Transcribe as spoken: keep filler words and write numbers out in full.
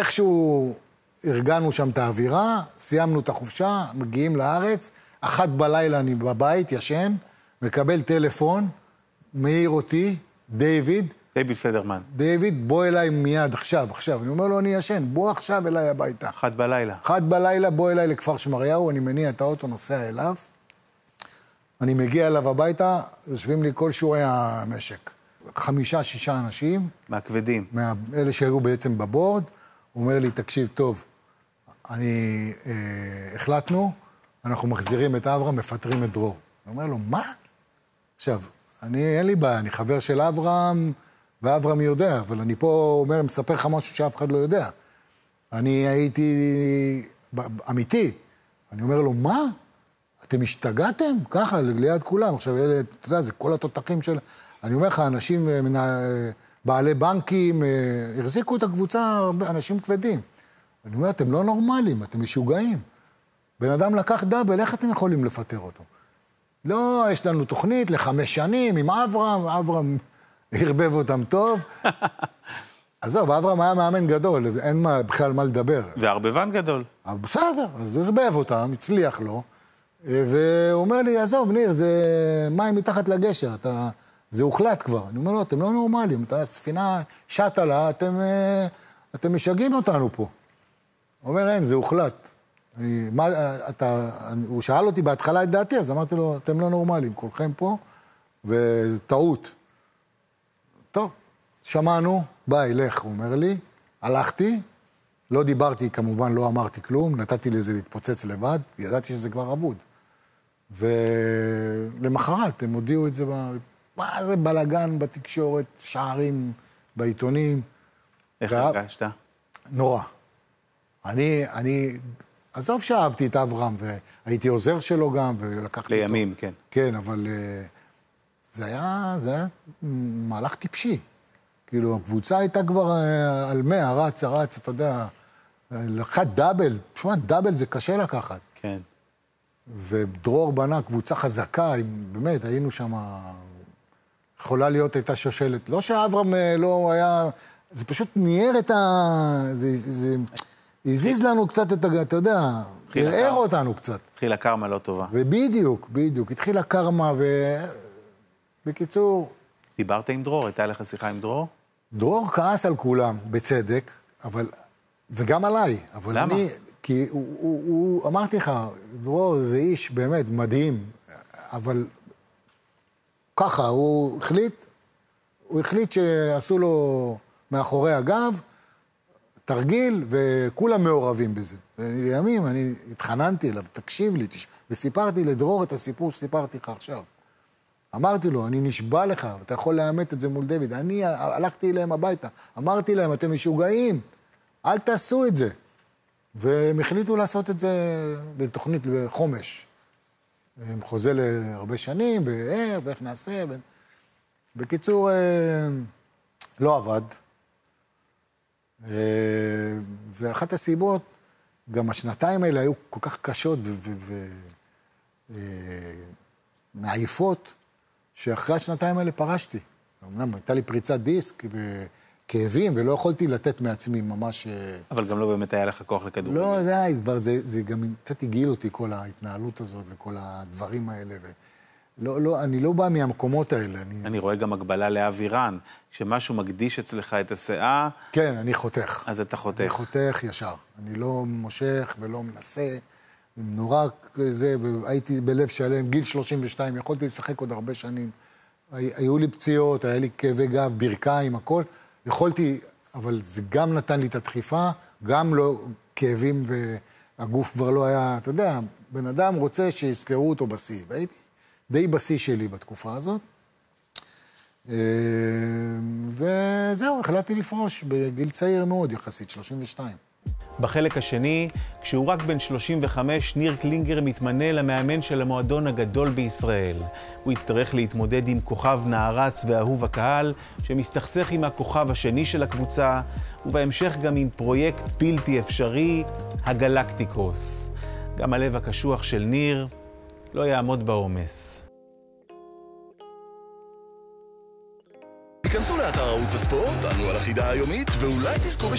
איכשהו ארגנו שם את האווירה, סיימנו את החופשה, מגיעים לארץ, אחת בלילה אני בבית, ישן, מקבל טלפון, מעיר אותי, דיוויד. דיוויד פדרמן. דיוויד, בוא אליי מיד, עכשיו, עכשיו. אני אומר לו, אני ישן, בוא עכשיו אליי הביתה. אחת בלילה. אחת בלילה, בוא אליי לכפר שמריהו, אני מניע את האוטו, נוסע אליו. אני מגיע אליו הביתה, יושבים לי כל שועי המשק. חמישה, שישה אנשים. מהכבדים. מה, אלה שהיו בעצם בבורד. הוא אומר לי, תקשיב טוב, אני, אה, החלטנו, אנחנו מחזירים את אברהם, מפטרים את דרור. אני אומר לו, מה? עכשיו, אני, אין לי בעיה, אני חבר של אברהם, ואברהם יודע, אבל אני פה אומר, מספר לך משהו שאף אחד לא יודע. אני הייתי אמיתי. אני אומר לו, מה? אתם השתגעתם? ככה, ליד כולם. עכשיו, אלה, אתה יודע, זה כל התותחים של... אני אומר לך, אנשים, בעלי בנקים, החזיקו את הקבוצה, אנשים כבדים. אני אומר, אתם לא נורמלים, אתם משוגעים. בן אדם לקח דאבל, איך אתם יכולים לפטר אותו? לא, יש לנו תוכנית לחמש שנים עם אברהם, אברהם הרבב אותם טוב. עזוב, אברהם היה מאמן גדול, אין מה, בכלל מה לדבר. והרבבן גדול. בסדר, אז הוא הרבב אותם, הצליח לו, והוא אומר לי, עזוב, ניר, זה מים מתחת לגשר, אתה... זה הוחלט כבר. אני אומר לו, אתם לא נורמליים, אתה ספינה שטה לה, אתם, אתם משגעים אותנו פה. הוא אומר, אין, זה הוחלט. אני, מה, אתה, הוא שאל אותי בהתחלה את דעתי, אז אמרתי לו, אתם לא נורמליים, כולכם פה, וטעות. טוב, שמענו, ביי, לך, הוא אומר לי, הלכתי, לא דיברתי, כמובן לא אמרתי כלום, נתתי לזה להתפוצץ לבד, ידעתי שזה כבר אבוד. ולמחרת הם הודיעו את זה, מה זה בלגן בתקשורת, שערים בעיתונים. איך הרגשת? נורא. אני, אני, עזוב שאהבתי את אברהם, והייתי עוזר שלו גם, ולקחתי אותו. לימים, כן. כן, אבל זה היה, זה היה מהלך טיפשי. כאילו, הקבוצה הייתה כבר על מאה, רץ, רץ, אתה יודע, לקחת דאבל, תשמע, דאבל זה קשה לקחת. כן. ודרור בנה קבוצה חזקה, באמת, היינו שם, יכולה להיות, הייתה שושלת. לא שאברהם לא היה, זה פשוט ניער את ה... זה, זה, הזיז לנו קצת את ה... אתה יודע, הרער אותנו קצת. התחילה קרמה לא טובה. ובדיוק, בדיוק, התחילה קרמה, ו... בקיצור... דיברת עם דרור? הייתה לך שיחה עם דרור? דרור כעס על כולם, בצדק, אבל... וגם עליי. אבל למה? אני... כי הוא, הוא, הוא... אמרתי לך, דרור זה איש באמת מדהים, אבל... ככה, הוא החליט... הוא החליט שעשו לו מאחורי הגב, תרגיל, וכולם מעורבים בזה. ולימים אני התחננתי אליו, תקשיב לי, תש... וסיפרתי לדרור את הסיפור שסיפרתי לך עכשיו. אמרתי לו, אני נשבע לך, אתה יכול לאמת את זה מול דיוויד. אני הלכתי אליהם הביתה, אמרתי להם, אתם משוגעים, אל תעשו את זה. והם החליטו לעשות את זה בתוכנית חומש. הם חוזה להרבה שנים, בער, ואיך נעשה. ו... בקיצור, לא עבד. ואחת הסיבות, גם השנתיים האלה היו כל כך קשות ומעייפות, שאחרי השנתיים האלה פרשתי. אמנם הייתה לי פריצת דיסק וכאבים, ולא יכולתי לתת מעצמי ממש... אבל גם לא באמת היה לך כוח לכדורגל. לא, די, כבר זה, זה גם קצת הגיל אותי, כל ההתנהלות הזאת וכל הדברים האלה. ו... לא, לא, אני לא בא מהמקומות האלה. אני... אני רואה גם הגבלה לאווירן. כשמשהו מקדיש אצלך את הסאה... כן, אני חותך. אז אתה חותך. אני חותך ישר. אני לא מושך ולא מנסה. נורא כזה, הייתי בלב שלם, גיל שלושים ושתיים, יכולתי לשחק עוד הרבה שנים. היו לי פציעות, היה לי כאבי גב, ברכיים, הכל. יכולתי, אבל זה גם נתן לי את הדחיפה, גם לא כאבים והגוף כבר לא היה, אתה יודע, בן אדם רוצה שיזכרו אותו בשיא. והייתי די בשיא שלי בתקופה הזאת. וזהו, החלטתי לפרוש בגיל צעיר מאוד, יחסית, שלושים ושתיים. בחלק השני, כשהוא רק בן שלושים וחמש, ניר קלינגר מתמנה למאמן של המועדון הגדול בישראל. הוא יצטרך להתמודד עם כוכב נערץ ואהוב הקהל, שמסתכסך עם הכוכב השני של הקבוצה, ובהמשך גם עם פרויקט בלתי אפשרי, הגלקטיקוס. גם הלב הקשוח של ניר לא יעמוד בעומס. היכנסו לאתר ערוץ הספורט, ענו על החידה היומית, ואולי תזכו